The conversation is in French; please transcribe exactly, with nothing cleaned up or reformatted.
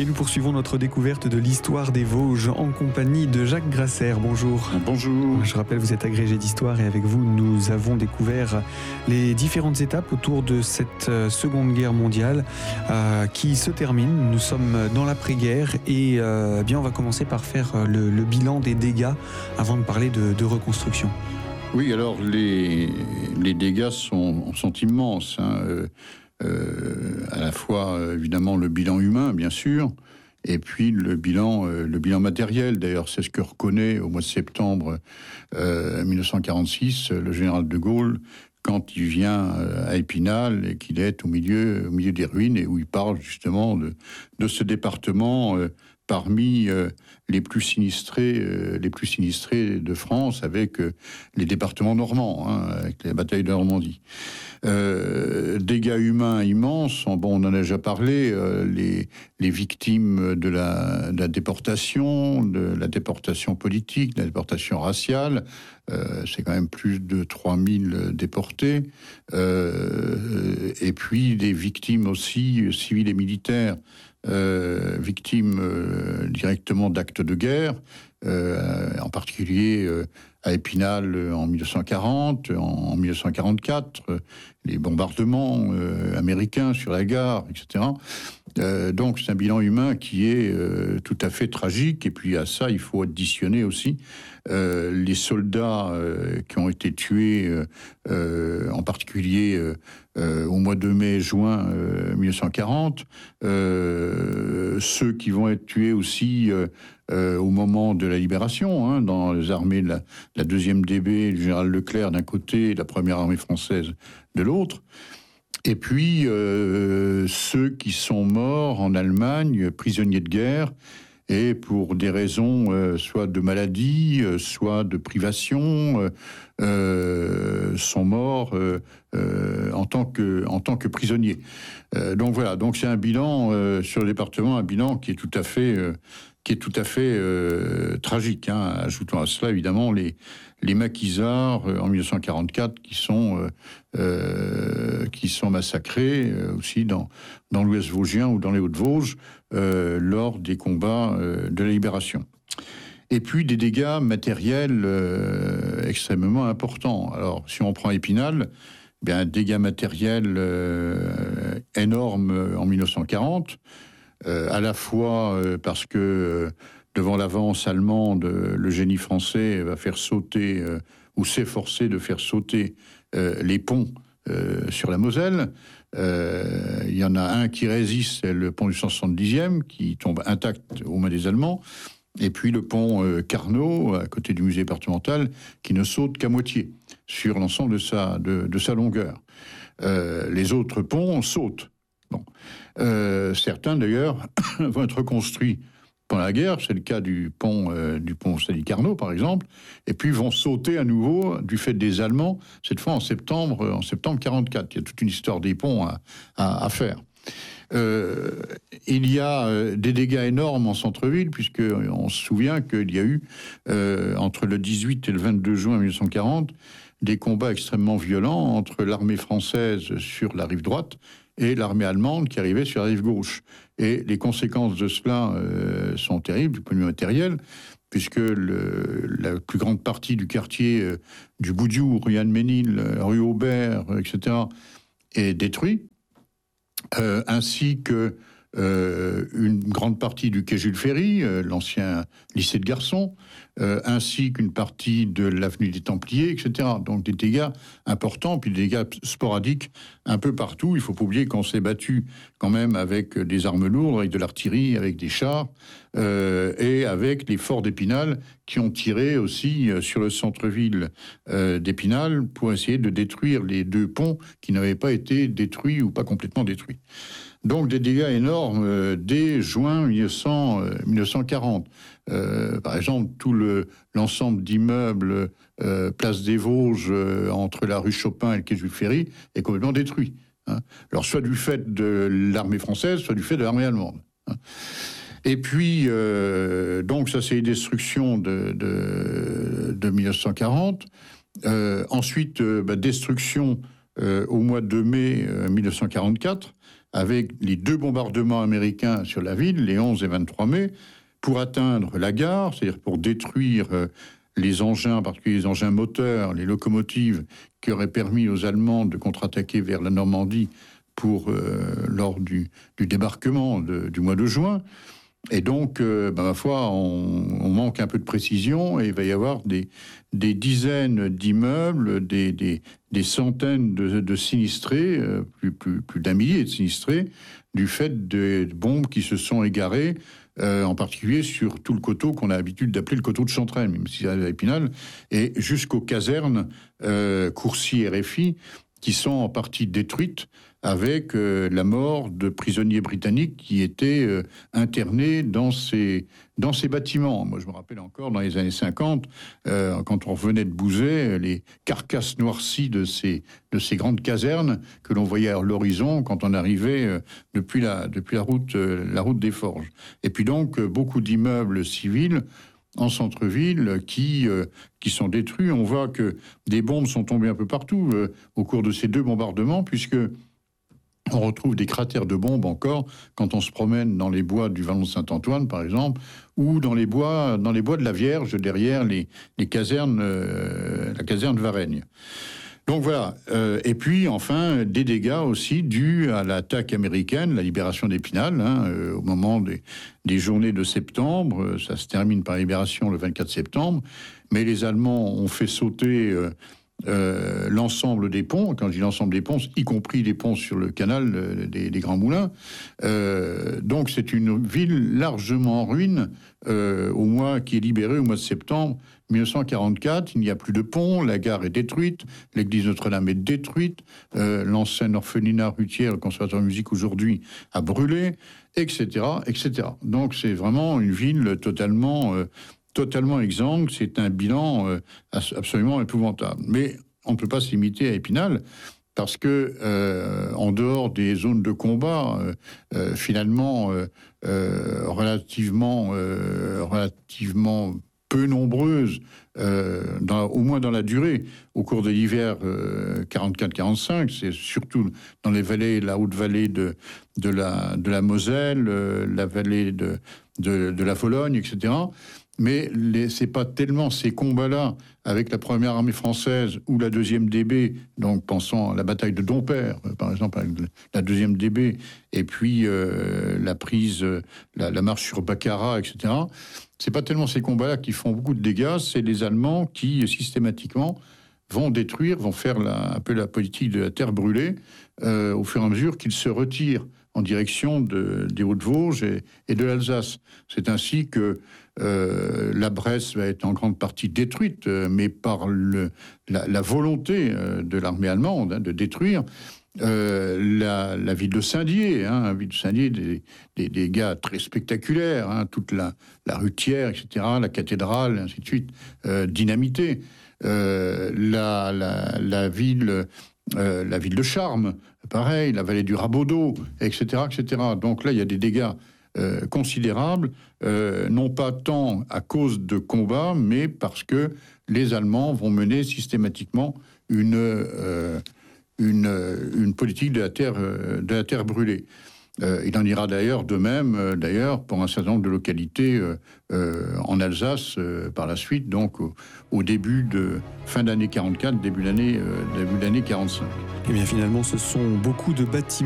Et nous poursuivons notre découverte de l'histoire des Vosges en compagnie de Jacques Grasser. Bonjour. Bonjour. Je rappelle, vous êtes agrégé d'histoire et avec vous, nous avons découvert les différentes étapes autour de cette Seconde Guerre mondiale euh, qui se termine. Nous sommes dans l'après-guerre et euh, bien, on va commencer par faire le, le bilan des dégâts avant de parler de, de reconstruction. Oui, alors les, les dégâts sont, sont immenses. Hein. Euh, euh, à la fois, évidemment, le bilan humain, bien sûr, et puis le bilan, euh, le bilan matériel. D'ailleurs, c'est ce que reconnaît au mois de septembre euh, mille neuf cent quarante-six le général de Gaulle quand il vient à Épinal et qu'il est au milieu, au milieu des ruines et où il parle justement de, de ce département euh, parmi euh, les plus sinistrés, euh, les plus sinistrés de France, avec euh, les départements normands, hein, avec la bataille de Normandie. Euh, dégâts humains immenses. Bon, on en a déjà parlé. Euh, les, les victimes de la, de la déportation, de la déportation politique, de la déportation raciale. Euh, c'est quand même plus de trois mille déportés. Euh, et puis des victimes aussi civiles et militaires. Euh, victimes euh, directement d'actes de guerre, euh, en particulier euh, à Épinal en mille neuf cent quarante, en, en mille neuf cent quarante-quatre, euh, les bombardements euh, américains sur la gare, et cetera. Euh, donc c'est un bilan humain qui est euh, tout à fait tragique. Et puis à ça, il faut additionner aussi euh, les soldats euh, qui ont été tués, euh, euh, en particulier euh, euh, au mois de mai-juin euh, mille neuf cent quarante, euh, ceux qui vont être tués aussi euh, euh, au moment de la libération, hein, dans les armées de la, la deuxième D B, du général Leclerc d'un côté, et la première armée française de l'autre. Et puis, euh, ceux qui sont morts en Allemagne, prisonniers de guerre, et pour des raisons euh, soit de maladie, euh, soit de privation, euh, euh, sont morts euh, euh, en tant que en tant que prisonniers. Euh, donc voilà, donc c'est un bilan euh, sur le département, un bilan qui est tout à fait euh, qui est tout à fait euh, tragique. Hein. Ajoutons à cela évidemment les les maquisards euh, en mille neuf cent quarante-quatre qui sont euh, euh, qui sont massacrés euh, aussi dans dans l'Ouest vosgien ou dans les Hauts-de-Vosges euh, lors des combats euh, de la libération. Et puis des dégâts matériels euh, extrêmement importants. Alors si on prend Épinal, eh bien dégâts matériels euh, énormes en mille neuf cent quarante, euh, à la fois euh, parce que euh, devant l'avance allemande, le génie français va faire sauter, euh, ou s'efforcer de faire sauter euh, les ponts euh, sur la Moselle. Euh, il y en a un qui résiste, c'est le pont du cent soixante-dixième, qui tombe intact aux mains des Allemands. Et puis le pont euh, Carnot, à côté du musée départemental, qui ne saute qu'à moitié sur l'ensemble de sa, de, de sa longueur. Euh, les autres ponts sautent. Bon. Euh, certains, d'ailleurs, vont être reconstruits pendant la guerre, c'est le cas du pont euh, du pont Sadi Carnot par exemple, et puis vont sauter à nouveau du fait des Allemands, cette fois en septembre en septembre quarante-quatre. Il y a toute une histoire des ponts à, à, à faire. Euh, il y a euh, des dégâts énormes en centre-ville, puisque on se souvient qu'il y a eu euh, entre le dix-huit et le vingt-deux juin mille neuf cent quarante des combats extrêmement violents entre l'armée française sur la rive droite et l'armée allemande qui arrivait sur la rive gauche. Et les conséquences de cela euh, sont terribles du point de vue matériel, puisque le, la plus grande partie du quartier euh, du Boudiou, rue Anne-Ménil, rue Aubert, et cetera, est détruit, euh, ainsi que euh, une grande partie du quai Jules Ferry, euh, l'ancien lycée de garçons, euh, ainsi qu'une partie de l'avenue des Templiers, et cetera. Donc des dégâts importants, puis des dégâts sporadiques un peu partout. Il faut pas oublier qu'on s'est battu quand même avec des armes lourdes, avec de l'artillerie, avec des chars, euh, et avec les forts d'Épinal qui ont tiré aussi sur le centre-ville euh, d'Épinal pour essayer de détruire les deux ponts qui n'avaient pas été détruits ou pas complètement détruits. Donc des dégâts énormes euh, dès juin mille neuf cents, euh, mille neuf cent quarante. Euh, par exemple, tout le, l'ensemble d'immeubles euh, place des Vosges euh, entre la rue Chopin et le quai Jules Ferry est complètement détruit. Hein. Alors soit du fait de l'armée française, soit du fait de l'armée allemande. Hein. Et puis, euh, donc ça c'est les destructions de, de, de mille neuf cent quarante. Euh, ensuite, euh, bah, destruction euh, au mois de mai euh, mille neuf cent quarante-quatre, avec les deux bombardements américains sur la ville, les onze et vingt-trois mai, pour atteindre la gare, c'est-à-dire pour détruire euh, les engins, en particulier les engins moteurs, les locomotives, qui auraient permis aux Allemands de contre-attaquer vers la Normandie pour, euh, lors du, du débarquement de, du mois de juin. Et donc, euh, ben, ma foi, on, on manque un peu de précision et il va y avoir des, des dizaines d'immeubles, des, des, des centaines de, de sinistrés, euh, plus, plus, plus d'un millier de sinistrés, du fait de, de bombes qui se sont égarées, euh, en particulier sur tout le coteau qu'on a l'habitude d'appeler le coteau de Chantrenne, même si c'est à Épinal, et jusqu'aux casernes euh, Courcy et Réfy, qui sont en partie détruites, avec euh, la mort de prisonniers britanniques qui étaient euh, internés dans ces, dans ces bâtiments. Moi, je me rappelle encore, dans les années cinquante, euh, quand on revenait de Bouzet, les carcasses noircies de ces, de ces grandes casernes que l'on voyait à l'horizon quand on arrivait euh, depuis, la, depuis la, route, euh, la route des Forges. Et puis donc, euh, beaucoup d'immeubles civils en centre-ville qui, euh, qui sont détruits. On voit que des bombes sont tombées un peu partout euh, au cours de ces deux bombardements, puisque on retrouve des cratères de bombes encore quand on se promène dans les bois du Vallon de Saint-Antoine, par exemple, ou dans les bois, dans les bois de la Vierge, derrière les, les casernes, euh, la caserne de Varennes. Donc voilà. Euh, et puis, enfin, des dégâts aussi dus à l'attaque américaine, la libération d'Épinal, hein, euh, au moment des, des journées de septembre. Ça se termine par la libération le vingt-quatre septembre. Mais les Allemands ont fait sauter euh, euh, l'ensemble des ponts. Quand je dis l'ensemble des ponts, y compris les ponts sur le canal euh, des, des Grands Moulins. Euh, donc c'est une ville largement en ruine euh, au mois qui est libéré au mois de septembre mille neuf cent quarante-quatre. Il n'y a plus de pont, la gare est détruite, l'église Notre-Dame est détruite, euh, l'ancienne orphelinat Rutière, le conservatoire de musique aujourd'hui, a brûlé, et cetera, et cetera. Donc c'est vraiment une ville totalement, euh, totalement exsangue. C'est un bilan euh, absolument épouvantable. Mais on ne peut pas se limiter à Épinal, parce que euh, en dehors des zones de combat, euh, euh, finalement euh, euh, relativement, euh, relativement peu nombreuses, euh, dans, au moins dans la durée, au cours de l'hiver euh, quarante-quatre quarante-cinq, c'est surtout dans les vallées, la haute vallée de, de, la, de la Moselle, euh, la vallée de, de, de la Vologne, et cetera. Mais les, c'est pas tellement ces combats-là avec la première armée française ou la deuxième D B, donc pensons à la bataille de Dompierre, par exemple, avec la deuxième D B, et puis euh, la prise, la, la marche sur Baccarat, et cetera. C'est pas tellement ces combats-là qui font beaucoup de dégâts, c'est les Allemands qui, systématiquement, vont détruire, vont faire la, un peu la politique de la terre brûlée, euh, au fur et à mesure qu'ils se retirent en direction de, des Hauts-de-Vosges et, et de l'Alsace. C'est ainsi que euh, la Bresse va être en grande partie détruite, euh, mais par le, la, la volonté euh, de l'armée allemande hein, de détruire euh, la, la ville de Saint-Dié, hein, la ville de Saint-Dié, des, des, des gars très spectaculaires, hein, toute la, la rutière, et cetera, la cathédrale, et ainsi de suite, euh, dynamitée. Euh, la, la, la ville... Euh, la ville de Charmes, pareil, la vallée du Rabaudot, et cetera, et cetera. Donc là, il y a des dégâts euh, considérables, euh, non pas tant à cause de combats, mais parce que les Allemands vont mener systématiquement une, euh, une, une politique de la terre, de la terre brûlée. Euh, il en ira d'ailleurs de même, euh, d'ailleurs, pour un certain nombre de localités euh, euh, en Alsace euh, par la suite, donc au, au début de fin d'année quarante-quatre, début d'année euh, début d'année quarante-cinq. Et bien finalement, ce sont beaucoup de bâtiments